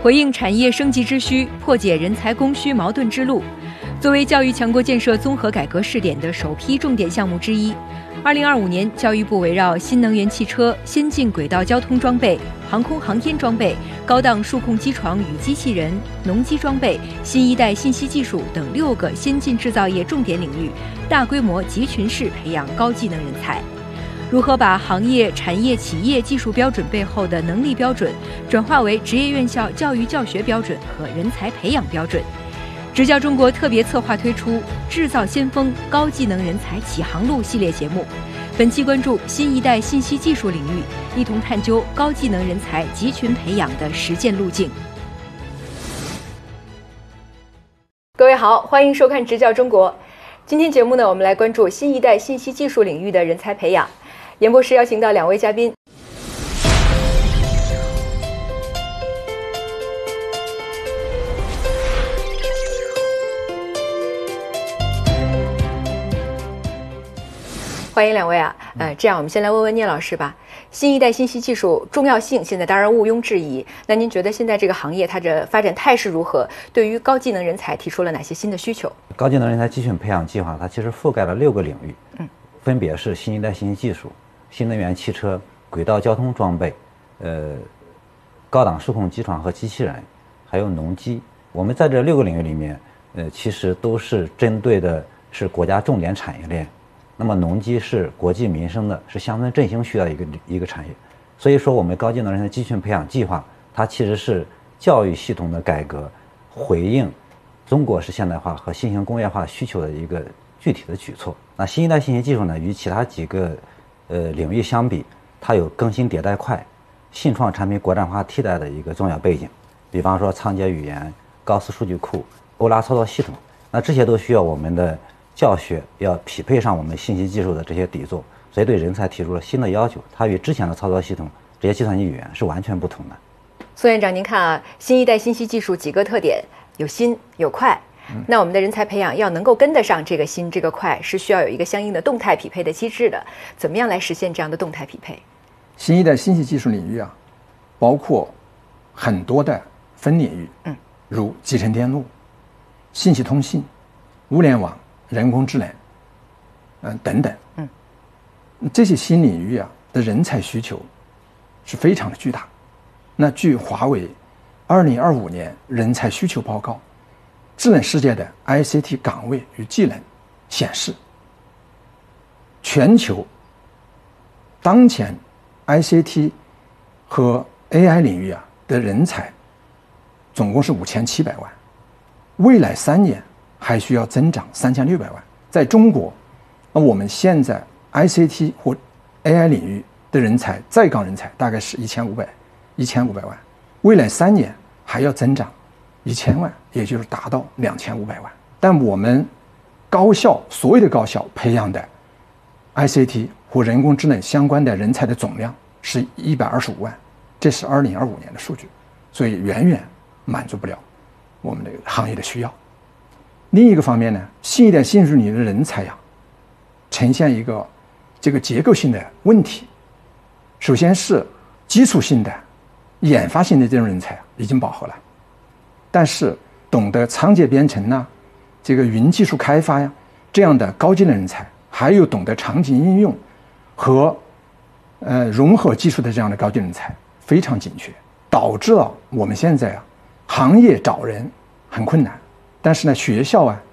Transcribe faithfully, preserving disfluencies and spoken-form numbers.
回应产业升级之需，破解人才供需矛盾之路。作为教育强国建设综合改革试点的首批重点项目之一，二零二五年，教育部围绕新能源汽车、先进轨道交通装备、航空航天装备、高档数控机床与机器人、农机装备、新一代信息技术等六个先进制造业重点领域，大规模集群式培养高技能人才。如何把行业、产业、企业技术标准背后的能力标准转化为职业院校教育教学标准和人才培养标准？职教中国特别策划推出《制造先锋：高技能人才启航路》系列节目，本期关注新一代信息技术领域，一同探究高技能人才集群培养的实践路径。各位好，欢迎收看《职教中国》。今天节目呢，我们来关注新一代信息技术领域的人才培养。演播室邀请到两位嘉宾。欢迎两位啊，呃，这样我们先来问问聂老师吧。新一代信息技术重要性现在当然毋庸置疑，那您觉得现在这个行业它的发展态势如何？对于高技能人才提出了哪些新的需求？ 高技能人才集群培养计划它其实覆盖了六个领域， 嗯， 分别是新一代信息技术、新能源汽车、轨道交通装备、呃，高档数控机床和机器人，还有农机。我们在这六个领域里面，呃，其实都是针对的是国家重点产业链。那么农机是国计民生的，是乡村振兴需要的一个一个产业，所以说我们高技能人才集群培养计划，它其实是教育系统的改革，回应中国式现代化和新型工业化需求的一个具体的举措。那新一代信息技术呢，与其他几个呃领域相比，它有更新迭代快、信创产品国产化替代的一个重要背景。比方说仓颉语言、高斯数据库、欧拉操作系统，那这些都需要我们的教学要匹配上我们信息技术的这些底座，所以对人才提出了新的要求。它与之前的操作系统这些计算机语言是完全不同的。 苏院长，您看啊，新一代信息技术几个特点，有新有快。嗯、那我们的人才培养要能够跟得上这个新这个快，是需要有一个相应的动态匹配的机制的。怎么样来实现这样的动态匹配？ 新一代信息技术领域啊，包括很多的分领域，嗯，如集成电路、信息通信、物联网、人工智能，嗯、呃、等等，嗯，这些新领域啊的人才需求是非常的巨大。那据华为二零二五年人才需求报告，智能世界的 I C T 岗位与技能显示，全球当前 I C T 和 A I 领域啊的人才总共是五千七百万，未来三年还需要增长三千六百万。在中国，那我们现在 I C T 或 A I 领域的人才，在岗人才大概是一千五百一千五百万，未来三年还要增长一千万，也就是达到两千五百万。但我们高校所有的高校培养的 I C T 或人工智能相关的人才的总量是一百二十五万，这是二零二五年的数据，所以远远满足不了我们的行业的需要。另一个方面呢，新一代信息领域的人才呀、啊，呈现一个这个结构性的问题。首先是基础性的、研发性的这种人才已经饱和了，但是懂得仓颉编程呐、啊，这个云技术开发呀这样的高技能人才，还有懂得场景应用和呃融合技术的这样的高技能人才非常紧缺，导致了我们现在啊行业找人很困难。但是呢，学校啊